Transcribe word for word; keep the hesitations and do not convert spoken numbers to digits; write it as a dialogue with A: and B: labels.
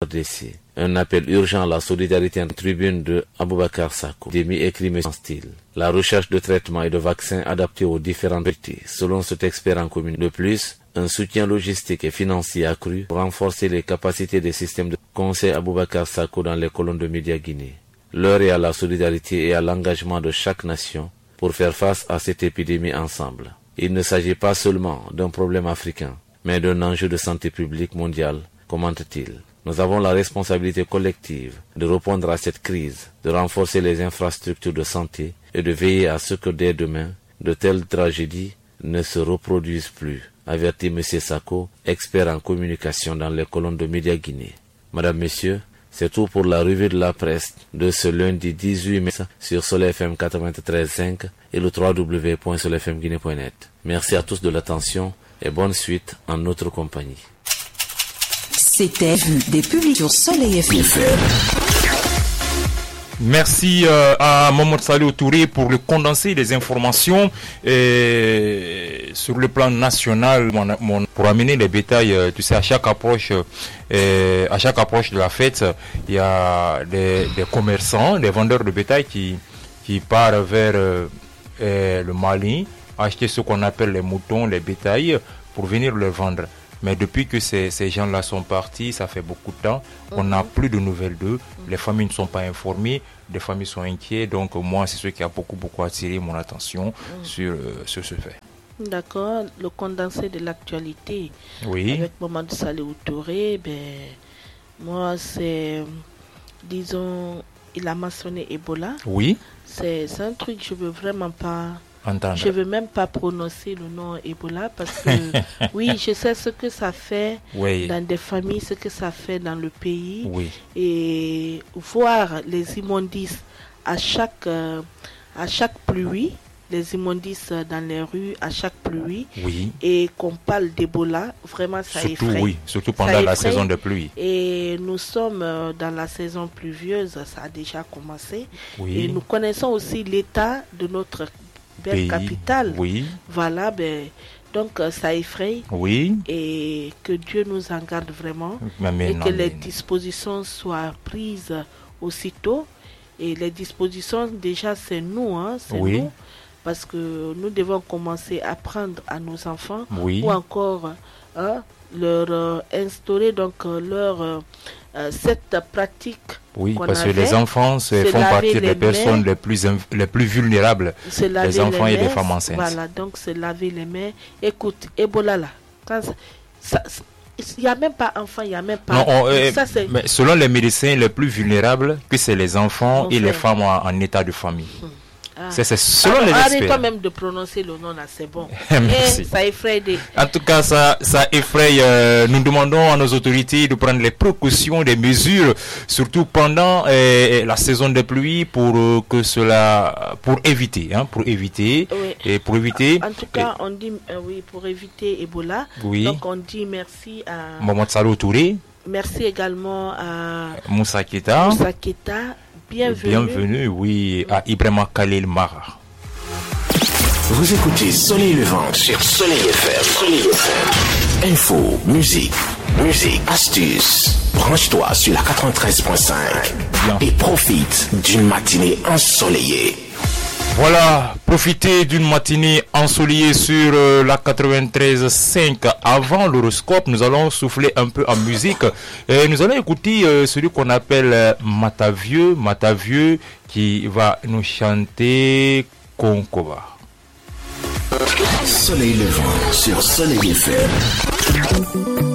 A: décès. Un appel urgent à la solidarité en tribune de Aboubakar Sako, demi-écrit en style. La recherche de traitements et de vaccins adaptés aux différentes réalités, selon cet expert en commune. De plus, un soutien logistique et financier accru pour renforcer les capacités des systèmes de conseil Aboubakar Sako dans les colonnes de médias Guinée. L'heure est à la solidarité et à l'engagement de chaque nation pour faire face à cette épidémie ensemble. Il ne s'agit pas seulement d'un problème africain, mais d'un enjeu de santé publique mondiale, commente-t-il. Nous avons la responsabilité collective de répondre à cette crise, de renforcer les infrastructures de santé et de veiller à ce que dès demain, de telles tragédies ne se reproduisent plus, avertit M. Sako, expert en communication dans les colonnes de médias Guinée. Madame, Messieurs, c'est tout pour la revue de la presse de ce lundi dix-huit mai sur Soleil F M quatre-vingt-treize virgule cinq et le w w w point soleil f m guinée point net. Merci à tous de l'attention et bonne suite en notre compagnie.
B: C'était Vue des publics sur Soleil F M.
C: Merci euh, à Mohamed Salih Touré pour le condensé des informations et sur le plan national mon, mon, pour amener les bétails. Euh, tu sais, à chaque approche, euh, à chaque approche de la fête, il y a des, des commerçants, des vendeurs de bétail qui qui partent vers euh, euh, le Mali acheter ce qu'on appelle les moutons, les bétails pour venir les vendre. Mais depuis que ces, ces gens-là sont partis, ça fait beaucoup de temps, mm-hmm. on n'a plus de nouvelles d'eux. Mm-hmm. Les familles ne sont pas informées, les familles sont inquiètes. Donc moi, c'est ce qui a beaucoup, beaucoup attiré mon attention mm-hmm. sur, euh, sur ce fait.
D: D'accord. Le condensé de l'actualité
C: oui.
D: avec Mohamed Salih Touré, ben, moi, c'est, disons, il a mentionné Ebola.
C: Oui.
D: C'est, c'est un truc que je ne veux vraiment pas...
C: Entendre.
D: Je ne veux même pas prononcer le nom Ebola parce que oui, je sais ce que ça fait
C: oui.
D: dans des familles, ce que ça fait dans le pays.
C: Oui.
D: Et voir les immondices à chaque, euh, à chaque pluie, les immondices dans les rues à chaque pluie,
C: oui.
D: et qu'on parle d'Ebola, vraiment ça
C: surtout,
D: effraie.
C: Oui, surtout pendant la saison de pluie.
D: Et nous sommes dans la saison pluvieuse, ça a déjà commencé.
C: Oui.
D: Et nous connaissons aussi l'état de notre belle
C: pays.
D: Capitale.
C: Oui.
D: Voilà, ben, donc ça effraie.
C: Oui.
D: Et que Dieu nous en garde vraiment.
C: Mais
D: et
C: non,
D: que les
C: mais...
D: dispositions soient prises aussitôt. Et les dispositions, déjà, c'est nous, hein, c'est
C: oui.
D: nous. Parce que nous devons commencer à apprendre à nos enfants
C: oui.
D: ou encore hein, leur euh, instaurer donc euh, leur euh, euh, cette pratique.
C: Oui, parce
D: avait,
C: que les enfants se font partie des personnes les plus les plus vulnérables, les enfants
D: les
C: et
D: mains,
C: les femmes enceintes.
D: Voilà, donc se laver les mains. Écoute, Ebola là, quand ça, ça il n'y a même pas enfants, il n'y a même pas...
C: Non, on, euh,
D: ça, c'est...
C: Mais selon les médecins, les plus vulnérables, que c'est les enfants
D: Mon
C: et
D: frère.
C: les femmes en, en état de famille.
D: Hum. Ah.
C: C'est, c'est selon
D: ah,
C: les experts.
D: Arrête-toi même de prononcer le nom là, c'est bon.
C: Merci.
D: Et ça effraie des...
C: En tout cas, ça, ça effraie. Euh, nous demandons à nos autorités de prendre les précautions, des mesures, surtout pendant euh, la saison des pluies, pour euh, que cela, pour éviter, hein, pour éviter,
D: oui.
C: et pour éviter.
D: En tout cas, on dit euh, oui pour éviter Ebola.
C: Oui.
D: Donc on dit merci à
C: Mohamed Salih Touré.
D: Merci également à
C: Moussa Keita.
D: Moussa Keita. Bienvenue.
C: Bienvenue, oui, à Ibrahima Khalil Mara.
E: Vous écoutez Soleil Levant sur Soleil F M. Soleil F M. Info, musique, musique, astuces. Branche-toi sur la quatre-vingt-treize virgule cinq et profite d'une matinée ensoleillée.
C: Voilà, profitez d'une matinée ensoleillée sur euh, la quatre-vingt-treize virgule cinq. Avant l'horoscope, nous allons souffler un peu en musique. Et nous allons écouter euh, celui qu'on appelle euh, Matavieux, Matavieux, qui va nous chanter Konkoba.
E: Soleil Levant sur Soleil F M.